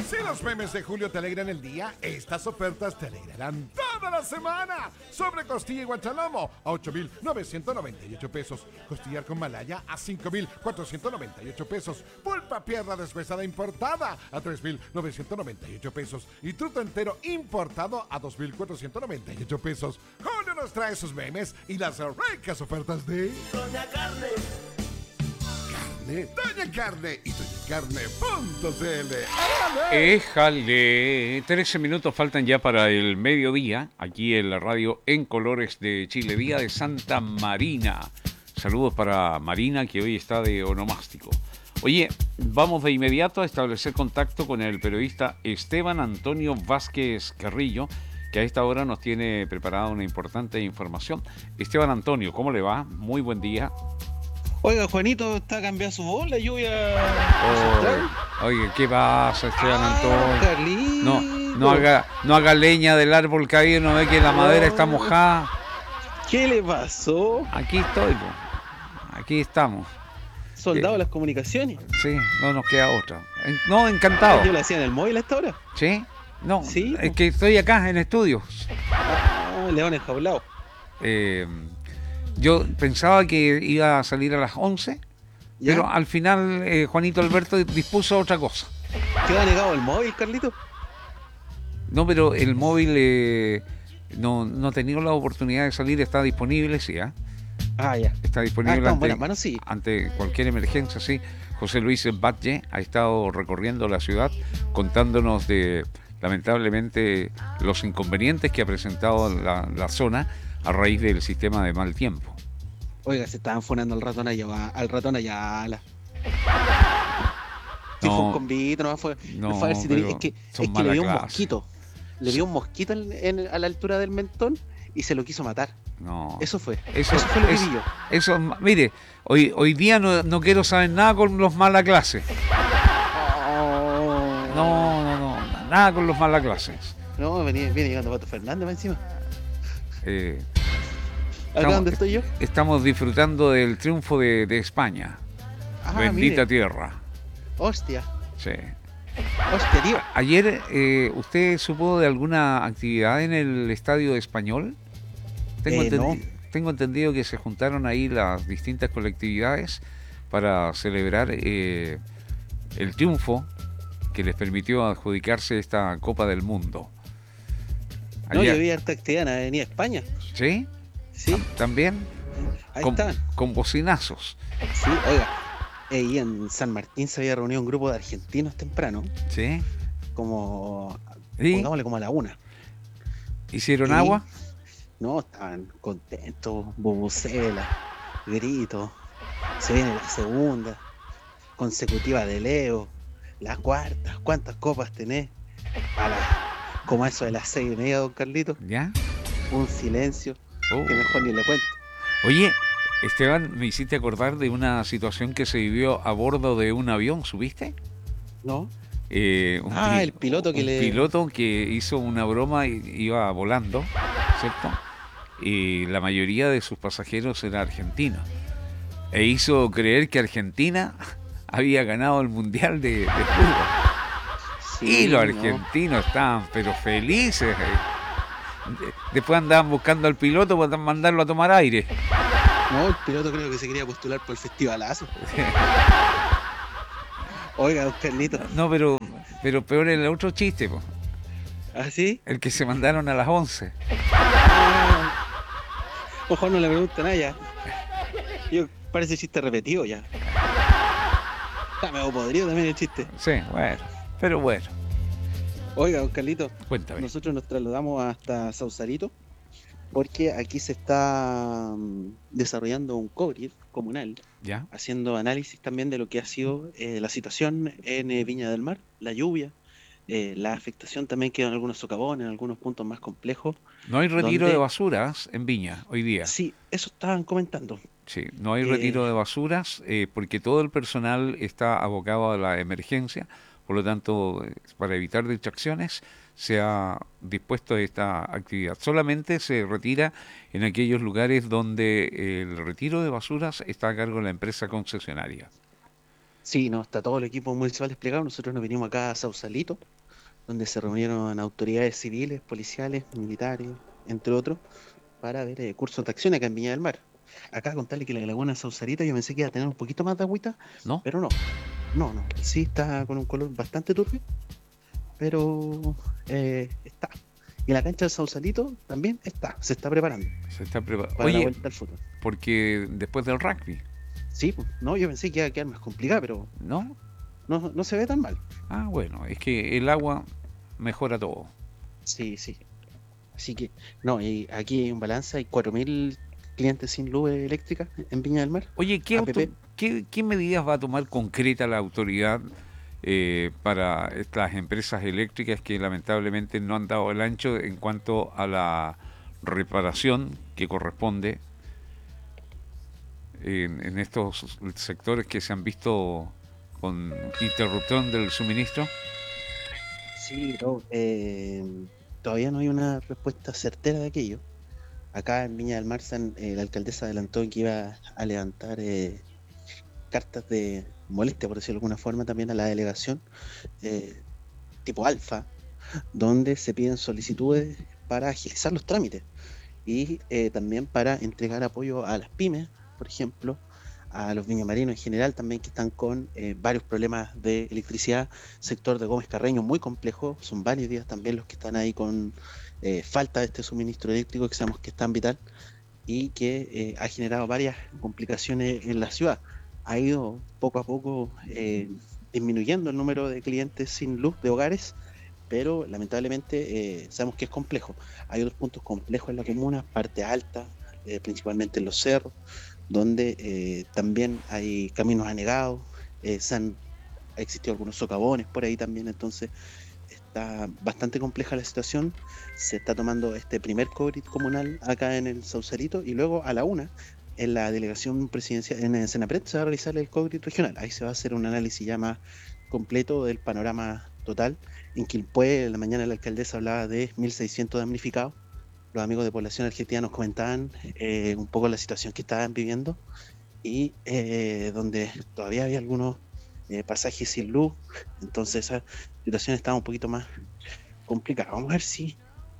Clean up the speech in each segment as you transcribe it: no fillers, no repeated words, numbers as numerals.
Si los memes de Julio te alegran el día, estas ofertas te alegrarán toda la semana. Sobre costilla y guachalomo a 8,998 pesos. Costillar con malaya a 5,498 pesos. Pulpa pierna deshuesada importada a 3,998 pesos. Y truto entero importado a 2,498 pesos. Julio nos trae sus memes y las ricas ofertas de Doña Carne. Doña Carne y doñacarne.cl. Éjale, 13 minutos faltan ya para el mediodía, aquí en la radio En Colores de Chile, día de Santa Marina. Saludos para Marina, que hoy está de onomástico. Oye, vamos de inmediato a establecer contacto con el periodista Esteban Antonio Vázquez Carrillo, que a esta hora nos tiene preparada una importante información. Esteban Antonio, ¿cómo le va? Muy buen día. Oiga, Juanito, está cambiando su voz, la lluvia. Oye, ¿qué pasa, Esteban Antonio? Carlito. No haga leña del árbol caído, no ve que la madera está mojada. ¿Qué le pasó? Aquí estoy, po. Aquí estamos. Soldado de las comunicaciones. Sí, no nos queda otra. No, encantado. Yo lo hacía en el móvil a esta hora. ¿Sí? No, Sí, es po. que estoy acá en estudios. León enjaulado. Yo pensaba que iba a salir a las 11, ¿Ya? pero al final Juanito Alberto dispuso otra cosa. ¿Queda negado el móvil, Carlito? No, pero el móvil no ha tenido la oportunidad de salir, está disponible, sí, ¿ah? Ah, ya. Está disponible está en buenas manos, sí. ante cualquier emergencia, sí. José Luis Batlle ha estado recorriendo la ciudad contándonos de, lamentablemente, los inconvenientes que ha presentado la zona a raíz del sistema de mal tiempo. Oiga, se estaban funando al ratón Ayala. Sí, No, fue un convito, no fue. no, Fue a ver si tenía- pero es que son le vio un mala clase. mosquito. Le vio un mosquito a la altura del mentón y se lo quiso matar. No. Eso fue. Eso Eso fue lo que es- vi yo. Eso, mire, hoy día no quiero saber nada con los mala clase. No, nada con los mala clases. No, viene llegando Pato Fernández va encima. Eh, Acá donde estoy yo. Estamos disfrutando del triunfo de España. Ah, Bendita mire. tierra. Hostia, Sí. tío. Ayer, ¿usted supo de alguna actividad en el Estadio Español? No. Tengo entendido que se juntaron ahí las distintas colectividades para celebrar el triunfo que les permitió adjudicarse esta Copa del Mundo. No, Ayer- yo vi harta actividad en Avenida España. ¿Sí? Sí, ¿También? ahí Con, estaban. con bocinazos. Sí, oiga. Ahí en San Martín se había reunido un grupo de argentinos temprano, ¿Sí? como, ¿Y pongámosle como a la 1. hicieron ¿Y? agua? No, estaban contentos, bubucela, gritos. Se viene la segunda, consecutiva de Leo, la cuarta. ¿Cuántas copas tenés? Como eso de las 6:30, don Carlito. ¿Ya? Un silencio Oh. que mejor ni le cuento. Oye, Esteban, me hiciste acordar de una situación que se vivió a bordo de un avión, ¿subiste? ¿No? El piloto que le- piloto que hizo una broma y iba volando, ¿cierto? Y la mayoría de sus pasajeros era argentino. E hizo creer que Argentina había ganado el Mundial de fútbol. Sí, Y los no. argentinos estaban pero felices. Después andaban buscando al piloto para mandarlo a tomar aire. No, el piloto creo que se quería postular por el festivalazo. Oiga, don Carlito. No, pero peor el otro chiste, po. ¿Ah, sí? El que se mandaron a las 11. Ojo, no le preguntan nada ya. Yo, parece chiste repetido ya. Está medio podrido también el chiste. Sí, bueno, pero bueno, Oiga, don Carlito, cuéntame. nosotros nos trasladamos hasta Sausalito porque aquí se está desarrollando un COVID comunal, ¿Ya? haciendo análisis también de lo que ha sido la situación en Viña del Mar, la lluvia, la afectación también que en algunos socavones, en algunos puntos más complejos. No hay retiro ¿Dónde? de basuras en Viña hoy día. Sí, eso estaban comentando. Sí, no hay retiro de basuras porque todo el personal está abocado a la emergencia. Por lo tanto, para evitar distracciones, se ha dispuesto esta actividad. Solamente se retira en aquellos lugares donde el retiro de basuras está a cargo de la empresa concesionaria. Sí, no, está todo el equipo municipal desplegado. Nosotros nos vinimos acá a Sausalito, donde se reunieron autoridades civiles, policiales, militares, entre otros, para ver cursos de acción acá en Viña del Mar. Acá contarle que la laguna de Sausalito yo pensé que iba a tener un poquito más de agüita, ¿no? pero no, no. Sí está con un color bastante turbio, pero está. Y la cancha de Sausalito también está, se está preparando Se está preparando. para la Oye, vuelta al fútbol. porque después del rugby, Sí, pues, no, yo pensé que iba a quedar más complicada, pero ¿no? no se ve tan mal. Ah, bueno, es que el agua mejora todo. Sí, sí. Así que, no, y aquí hay un balance, hay 4.000 clientes sin luz eléctrica en Viña del Mar, Oye, APP. ¿qué medidas va a tomar concreta la autoridad para estas empresas eléctricas que lamentablemente no han dado el ancho en cuanto a la reparación que corresponde en estos sectores que se han visto con interrupción del suministro? Sí, no, todavía no hay una respuesta certera de aquello. Acá en Viña del Mar, la alcaldesa adelantó que iba a levantar cartas de molestia, por decirlo de alguna forma, también a la delegación, eh, tipo alfa, donde se piden solicitudes para agilizar los trámites y también para entregar apoyo a las pymes, por ejemplo, a los viñamarinos en general también que están con varios problemas de electricidad, sector de Gómez Carreño muy complejo, son varios días también los que están ahí con falta de este suministro eléctrico que sabemos que es tan vital y que ha generado varias complicaciones en la ciudad. Ha ido poco a poco disminuyendo el número de clientes sin luz de hogares, pero lamentablemente sabemos que es complejo. Hay otros puntos complejos en la comuna, parte alta, principalmente en los cerros, donde también hay caminos anegados, ha existido algunos socavones por ahí también, entonces está bastante compleja la situación. Se está tomando este primer COVID comunal acá en el Sausalito y luego a la una en la delegación presidencial, en el Senapred, se va a realizar el COVID regional. Ahí se va a hacer un análisis ya más completo del panorama total. En Quilpué, en la mañana la alcaldesa hablaba de 1.600 damnificados. Los amigos de Población Argentina nos comentaban un poco la situación que estaban viviendo y donde todavía había algunos pasajes sin luz, entonces esa situación estaba un poquito más complicada. Vamos a ver si...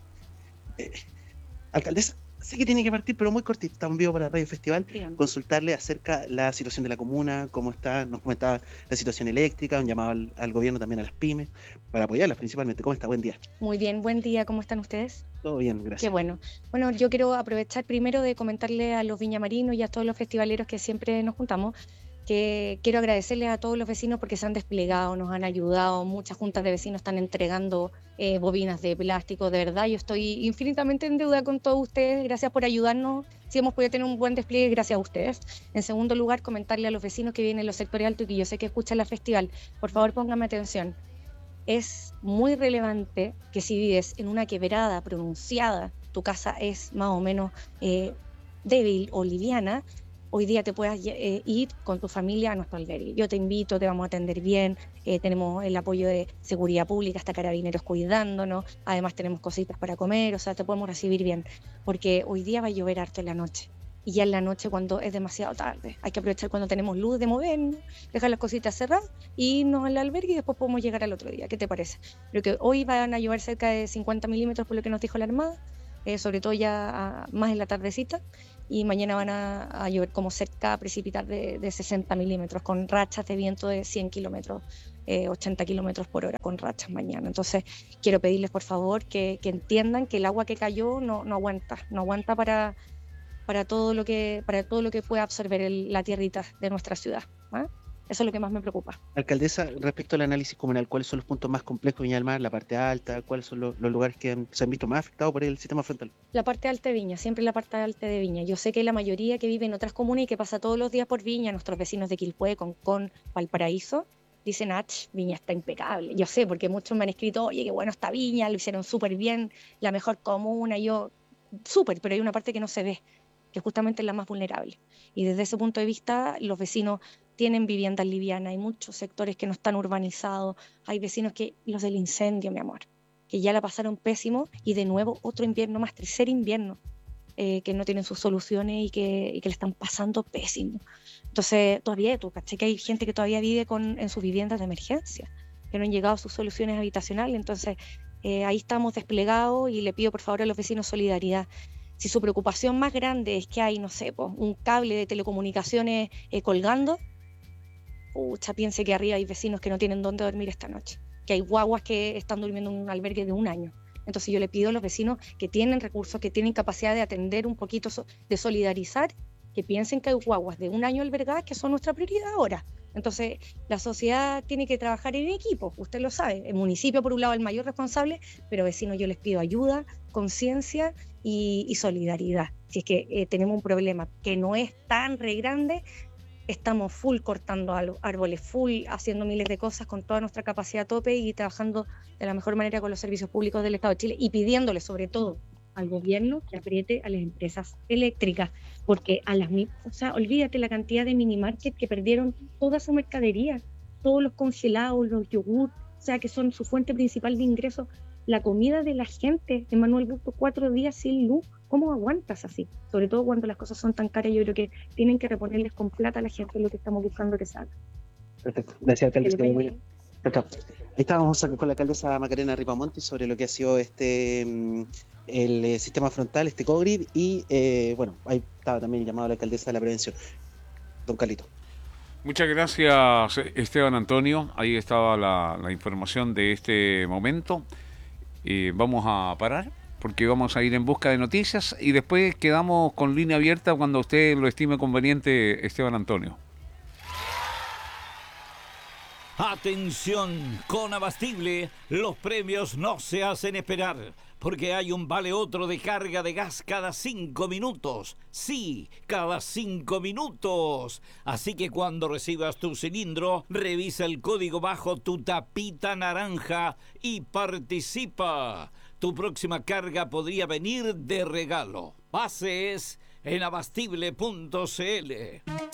eh, alcaldesa, sé que tiene que partir, pero muy cortito, está en vivo para Radio Festival, Bien. consultarle acerca de la situación de la comuna, cómo está, nos comentaba la situación eléctrica, un llamado al gobierno también a las pymes, para apoyarlas principalmente. ¿Cómo está? Buen día. Muy bien, buen día, ¿cómo están ustedes? Todo bien, Qué gracias. bueno. Bueno, yo quiero aprovechar primero de comentarle a los viñamarinos y a todos los festivaleros que siempre nos juntamos, que quiero agradecerles a todos los vecinos porque se han desplegado, nos han ayudado, muchas juntas de vecinos están entregando bobinas de plástico, de verdad, yo estoy infinitamente en deuda con todos ustedes, gracias por ayudarnos, si hemos podido tener un buen despliegue, gracias a ustedes. En segundo lugar, comentarle a los vecinos que vienen en los sectores altos y que yo sé que escuchan la festival, por favor pónganme atención. Es muy relevante que si vives en una quebrada pronunciada, tu casa es más o menos débil o liviana, hoy día te puedas ir con tu familia a nuestro albergue. Yo te invito, te vamos a atender bien, tenemos el apoyo de seguridad pública, hasta carabineros cuidándonos, además tenemos cositas para comer, o sea, te podemos recibir bien, porque hoy día va a llover harto en la noche. Y ya en la noche cuando es demasiado tarde, hay que aprovechar cuando tenemos luz de movernos, dejar las cositas cerradas y irnos al albergue y después podemos llegar al otro día. ¿Qué te parece? Creo que hoy van a llover cerca de 50 milímetros por lo que nos dijo la Armada, sobre todo ya más en la tardecita, y mañana van a llover como cerca, a precipitar de 60 milímetros, con rachas de viento de 100 kilómetros, 80 kilómetros por hora, con rachas mañana. Entonces, quiero pedirles por favor que entiendan que el agua que cayó no aguanta para todo lo que pueda absorber la tierrita de nuestra ciudad. ¿Ah? Eso es lo que más me preocupa. Alcaldesa, respecto al análisis comunal, ¿cuáles son los puntos más complejos de Viña del Mar, la parte alta? ¿Cuáles son los lugares que se han visto más afectados por el sistema frontal? La parte alta de Viña, siempre la parte alta de Viña. Yo sé que la mayoría que vive en otras comunas y que pasa todos los días por Viña, nuestros vecinos de Quilpué, Concón, Valparaíso, dicen, Viña está impecable. Yo sé, porque muchos me han escrito, oye, qué bueno está Viña, lo hicieron súper bien, la mejor comuna, yo, súper, pero hay una parte que no se ve, que justamente es la más vulnerable. Y desde ese punto de vista, los vecinos tienen viviendas livianas, hay muchos sectores que no están urbanizados, hay vecinos que, los del incendio, mi amor, que ya la pasaron pésimo y de nuevo otro invierno más, tercer invierno. que no tienen sus soluciones y que le están pasando pésimo. Entonces, todavía, tú caché que hay gente que todavía vive en sus viviendas de emergencia, que no han llegado a sus soluciones habitacionales. Entonces, ahí estamos desplegados y le pido por favor a los vecinos solidaridad. Si su preocupación más grande es que hay, no sé, pues, un cable de telecomunicaciones colgando, piense que arriba hay vecinos que no tienen dónde dormir esta noche, que hay guaguas que están durmiendo en un albergue de 1 año. Entonces yo le pido a los vecinos que tienen recursos, que tienen capacidad de atender un poquito, de solidarizar, que piensen que hay guaguas de 1 año albergadas que son nuestra prioridad ahora. Entonces la sociedad tiene que trabajar en equipo, usted lo sabe, el municipio por un lado es el mayor responsable, pero vecinos yo les pido ayuda, conciencia y solidaridad. Si es que tenemos un problema que no es tan re grande, estamos full cortando árboles, full haciendo miles de cosas con toda nuestra capacidad a tope y trabajando de la mejor manera con los servicios públicos del Estado de Chile y pidiéndole sobre todo al gobierno que apriete a las empresas eléctricas, porque olvídate la cantidad de mini market que perdieron toda su mercadería, todos los congelados, los yogur, que son su fuente principal de ingresos, la comida de la gente. Emmanuel Busto, 4 días sin luz, ¿cómo aguantas así? Sobre todo cuando las cosas son tan caras, yo creo que tienen que reponerles con plata a la gente lo que estamos buscando que salga. Perfecto, gracias alcaldesa. Muy bien. Perfecto. Ahí estábamos con la alcaldesa Macarena Ripamonti sobre lo que ha sido el sistema frontal, COGRID, y ahí estaba también el llamado a la alcaldesa de la prevención. Don Carlito. Muchas gracias, Esteban Antonio. Ahí estaba la información de este momento. Vamos a parar porque vamos a ir en busca de noticias y después quedamos con línea abierta cuando usted lo estime conveniente, Esteban Antonio. Atención, con Abastible, los premios no se hacen esperar, porque hay un vale otro de carga de gas cada 5 minutos. Sí, cada 5 minutos. Así que cuando recibas tu cilindro, revisa el código bajo tu tapita naranja y participa. Tu próxima carga podría venir de regalo. Bases en abastible.cl.